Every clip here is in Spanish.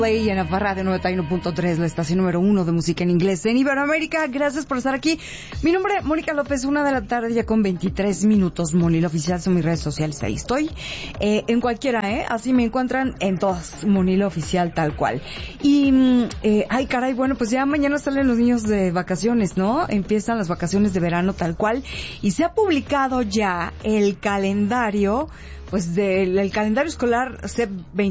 Play en la radio 91.3, la estación número 1 de música en inglés en Iberoamérica. Gracias por estar aquí. Mi nombre es Mónica López, 1 de la tarde ya con 23 minutos. Monil Oficial son mis redes sociales, ahí estoy. En cualquiera, así me encuentran en todas. Monil Oficial tal cual. Y, ay caray, bueno, pues ya mañana salen los niños de vacaciones, ¿no? Empiezan las vacaciones de verano tal cual. Y se ha publicado ya el calendario, pues del calendario escolar CEP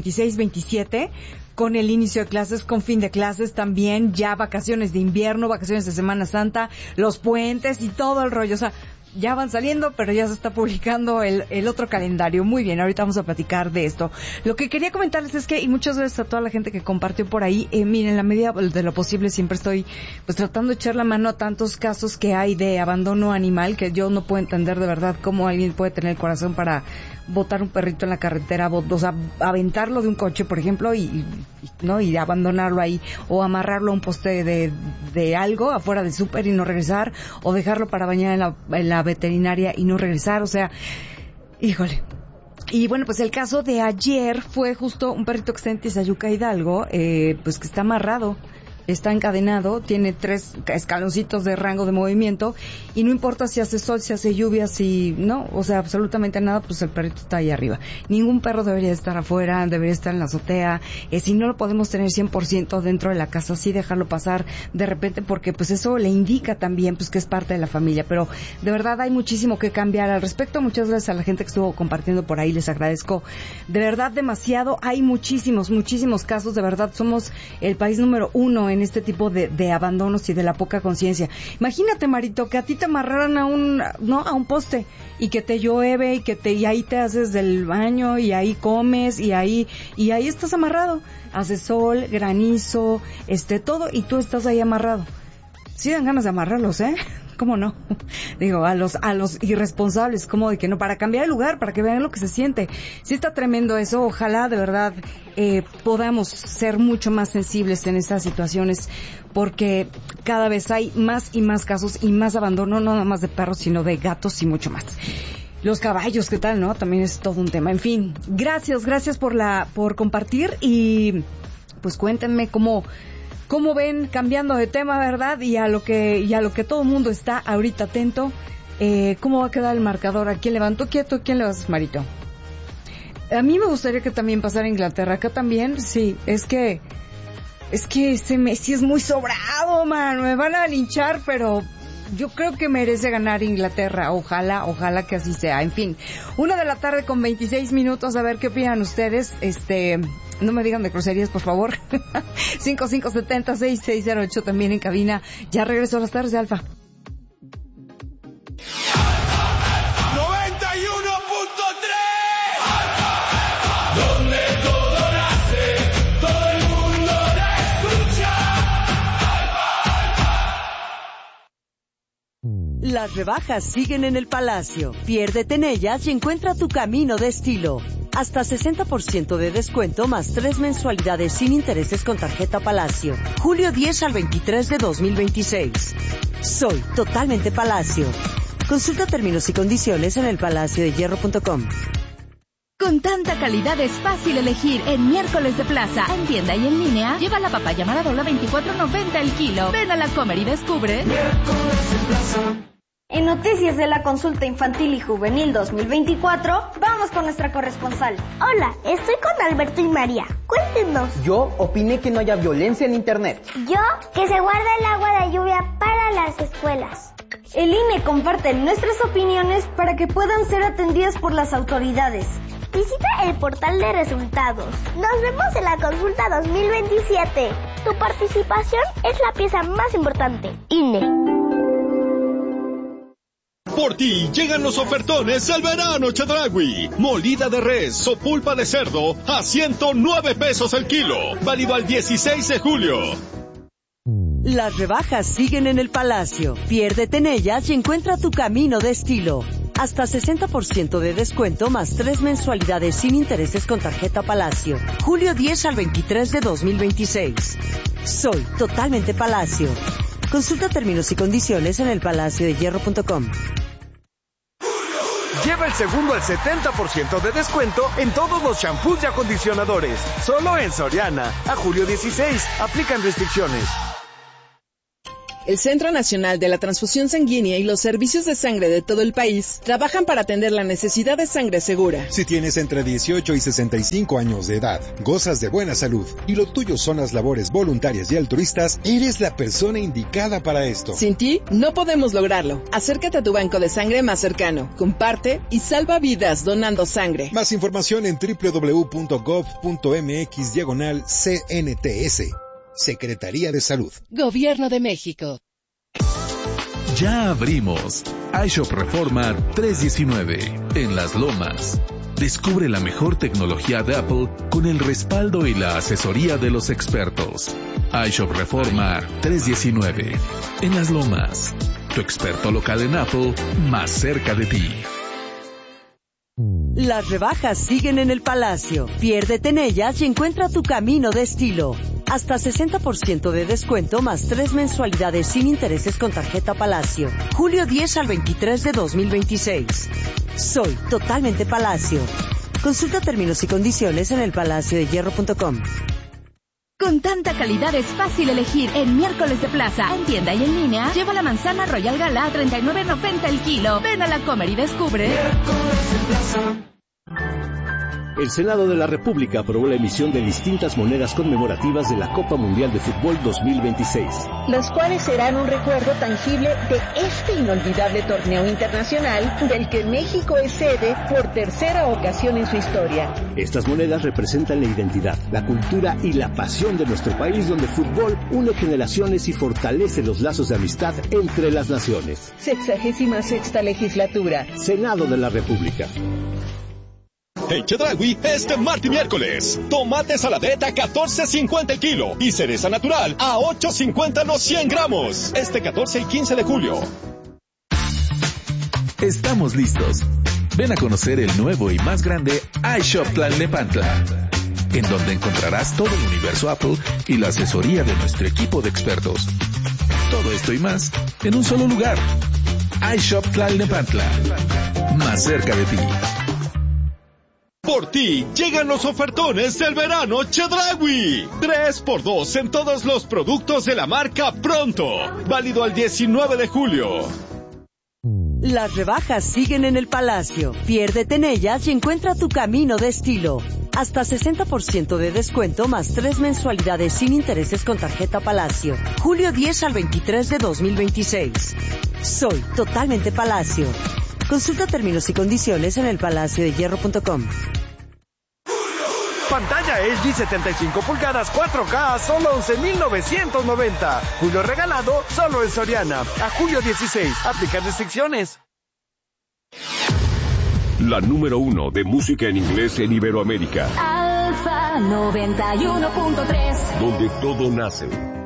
26-27, con el inicio de clases, con fin de clases también, ya vacaciones de invierno, vacaciones de Semana Santa, los puentes y todo el rollo. O sea, ya van saliendo, pero ya se está publicando el otro calendario. Muy bien, ahorita vamos a platicar de esto. Lo que quería comentarles es que, y muchas veces a toda la gente que compartió por ahí, miren, en la medida de lo posible siempre estoy pues tratando de echar la mano a tantos casos que hay de abandono animal, que yo no puedo entender de verdad cómo alguien puede tener el corazón para botar un perrito en la carretera, o sea, aventarlo de un coche, por ejemplo, y abandonarlo ahí, o amarrarlo a un poste de algo afuera del súper y no regresar, o dejarlo para bañar en la veterinaria y no regresar. O sea, híjole. Y bueno, pues el caso de ayer fue justo un perrito que está en Tizayuca, Hidalgo, pues que está amarrado, está encadenado, tiene 3 escaloncitos de rango de movimiento, y no importa si hace sol, si hace lluvia, si no, o sea, absolutamente nada, pues el perrito está ahí arriba. Ningún perro debería estar afuera, debería estar en la azotea. Si no lo podemos tener 100% dentro de la casa, sí dejarlo pasar de repente, porque pues eso le indica también pues que es parte de la familia. Pero de verdad hay muchísimo que cambiar al respecto. Muchas gracias a la gente que estuvo compartiendo por ahí, les agradezco de verdad demasiado. Hay muchísimos casos, de verdad somos el país número 1 en este tipo de abandonos y de la poca conciencia. Imagínate, Marito, que a ti te amarraran a un poste, y que te llueve, y ahí te haces del baño, y ahí comes, y ahí estás amarrado. Hace sol, granizo, todo, y tú estás ahí amarrado. Sí dan ganas de amarrarlos, ¿cómo no? Digo, a los irresponsables, como de que no, para cambiar el lugar, para que vean lo que se siente. Sí está tremendo eso. Ojalá de verdad podamos ser mucho más sensibles en estas situaciones, porque cada vez hay más y más casos y más abandono, no nada más de perros, sino de gatos y mucho más. Los caballos, ¿qué tal, no? También es todo un tema. En fin, gracias por compartir, y pues cuéntenme cómo ven, cambiando de tema, ¿verdad? Y a lo que todo el mundo está ahorita atento, ¿cómo va a quedar el marcador? ¿A quién levantó quieto? ¿Quién le vas, Marito? A mí me gustaría que también pasara Inglaterra. Acá también, sí, es que sí es muy sobrado, man. Me van a linchar, pero yo creo que merece ganar Inglaterra. Ojalá que así sea. En fin, 1 de la tarde con 26 minutos. A ver qué opinan ustedes. No me digan de groserías, por favor. 5570-6608 también en cabina. Ya regreso a las tardes de Alfa. 91.3, donde todo nace, todo el mundo te escucha. Las rebajas siguen en el Palacio. Piérdete en ellas y encuentra tu camino de estilo. Hasta 60% de descuento más 3 mensualidades sin intereses con tarjeta Palacio. Julio 10 al 23 de 2026. Soy totalmente Palacio. Consulta términos y condiciones en elpalaciodehierro.com. Con tanta calidad es fácil elegir en Miércoles de Plaza. En tienda y en línea, lleva la papaya Maradola 24.90 el kilo. Ven a la Comer y descubre Miércoles en Plaza. En Noticias de la Consulta Infantil y Juvenil 2024, vamos con nuestra corresponsal. Hola, estoy con Alberto y María. Cuéntenos. Yo opiné que no haya violencia en Internet. Yo, que se guarda el agua de lluvia para las escuelas. El INE comparte nuestras opiniones para que puedan ser atendidas por las autoridades. Visita el portal de resultados. Nos vemos en la consulta 2027. Tu participación es la pieza más importante. INE. Por ti llegan los ofertones al verano Chedraui. Molida de res o pulpa de cerdo a 109 pesos el kilo. Válido al 16 de julio. Las rebajas siguen en el Palacio. Piérdete en ellas y encuentra tu camino de estilo. Hasta 60% de descuento más 3 mensualidades sin intereses con tarjeta Palacio. Julio 10 al 23 de 2026. Soy totalmente Palacio. Consulta términos y condiciones en elpalaciodehierro.com. Lleva el segundo al 70% de descuento en todos los shampoos y acondicionadores. Solo en Soriana. A julio 16. Aplican restricciones. El Centro Nacional de la Transfusión Sanguínea y los servicios de sangre de todo el país trabajan para atender la necesidad de sangre segura. Si tienes entre 18 y 65 años de edad, gozas de buena salud y lo tuyo son las labores voluntarias y altruistas, eres la persona indicada para esto. Sin ti, no podemos lograrlo. Acércate a tu banco de sangre más cercano, comparte y salva vidas donando sangre. Más información en www.gov.mx/CNTS. Secretaría de Salud. Gobierno de México. Ya abrimos iShop Reforma 319 en Las Lomas. Descubre la mejor tecnología de Apple con el respaldo y la asesoría de los expertos. iShop Reforma 319 en Las Lomas. Tu experto local en Apple más cerca de ti. Las rebajas siguen en el Palacio. Piérdete en ellas y encuentra tu camino de estilo. Hasta 60% de descuento más 3 mensualidades sin intereses con tarjeta Palacio. Julio 10 al 23 de 2026. Soy totalmente Palacio. Consulta términos y condiciones en elpalaciodehierro.com. Con tanta calidad es fácil elegir en Miércoles de Plaza. En tienda y en línea, lleva la manzana Royal Gala a $39.90 el kilo. Ven a la Comer y descubre. Miércoles de Plaza. El Senado de la República aprobó la emisión de distintas monedas conmemorativas de la Copa Mundial de Fútbol 2026. Las cuales serán un recuerdo tangible de este inolvidable torneo internacional del que México es sede por tercera ocasión en su historia. Estas monedas representan la identidad, la cultura y la pasión de nuestro país, donde el fútbol une generaciones y fortalece los lazos de amistad entre las naciones. 66ª legislatura. Senado de la República. En Chedraui, este martes y miércoles, tomate saladeta a $14.50 el kilo y cereza natural a $8.50 los 100 gramos. Este 14 y 15 de julio. Estamos listos. Ven a conocer el nuevo y más grande iShop Tlalnepantla, en donde encontrarás todo el universo Apple y la asesoría de nuestro equipo de expertos. Todo esto y más en un solo lugar. iShop Tlalnepantla, más cerca de ti. Por ti, llegan los ofertones del verano Chedraui. 3x2 en todos los productos de la marca Pronto. Válido al 19 de julio. Las rebajas siguen en el Palacio. Piérdete en ellas y encuentra tu camino de estilo. Hasta 60% de descuento más 3 mensualidades sin intereses con tarjeta Palacio. Julio 10 al 23 de 2026. Soy totalmente Palacio. Consulta términos y condiciones en elpalaciodehierro.com. Pantalla LG 75 pulgadas 4K a solo 11,990. Julio regalado solo en Soriana. A julio 16. Aplican restricciones. La número 1 de música en inglés en Iberoamérica. Alfa 91.3. Donde todo nace.